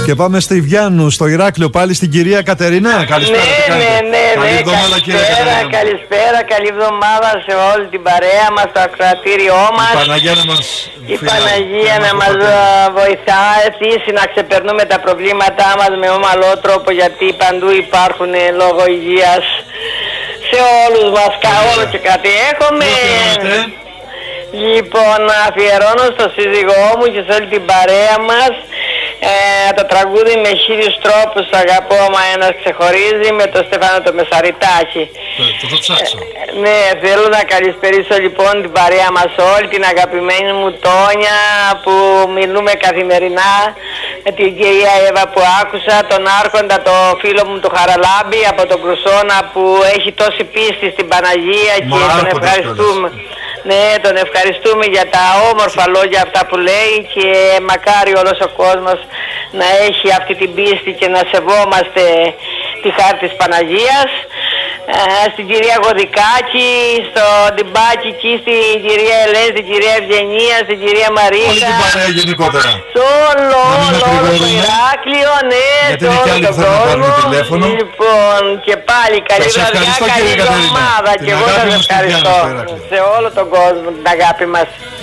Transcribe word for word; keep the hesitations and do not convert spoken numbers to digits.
Και πάμε στη Βιάννου, στο Ηράκλειο, πάλι στην κυρία Κατερίνα. Καλησπέρα. Ναι, ναι, ναι, καλή ναι. εβδομάδα, κύριε Κατερίνα. Καλησπέρα, καλή εβδομάδα σε όλη την παρέα μας, στο ακροατήριό μας. Η Παναγία να μας, η Παναγία να μας βοηθάει να ξεπερνούμε τα προβλήματά μας με ομαλό τρόπο, γιατί παντού υπάρχουν λόγω υγείας σε όλους μας, όλο και κάτι έχουμε. Λοιπόν, αφιερώνω στο σύζυγό μου και σε όλη την παρέα μας ε, το τραγούδι «Με χίλιους τρόπους αγαπώ μα ένας ξεχωρίζει» με τον Στέφανο το Μεσαριτάκη. Το θα ψάξω. Ε, ναι, θέλω να καλησπερίσω λοιπόν την παρέα μας όλη, την αγαπημένη μου Τόνια που μιλούμε καθημερινά, την κυρία Εύα που άκουσα, τον Άρχοντα, το φίλο μου του Χαραλάμπη από τον Κρουσόνα που έχει τόση πίστη στην Παναγία και Μα, τον ευχαριστούμε. Ναι, τον ευχαριστούμε για τα όμορφα λόγια αυτά που λέει και μακάρι όλος ο κόσμος να έχει αυτή την πίστη και να σεβόμαστε τη χάρη της Παναγίας. Ε, στην κυρία Γοδικάκη, στον Τιμπάκη εκεί, στην κυρία Ελένη, στην κυρία Ευγενία, στην κυρία Μαρίτα. Όλη την παρέα γενικότερα. Σε όλο, όλο το Ηράκλειο, ναι, σε όλο τον κόσμο. Λοιπόν, και πάλι καλή βραδιά, καλή εβδομάδα και εγώ σας ευχαριστώ. Σε όλο τον κόσμο, την αγάπη μας.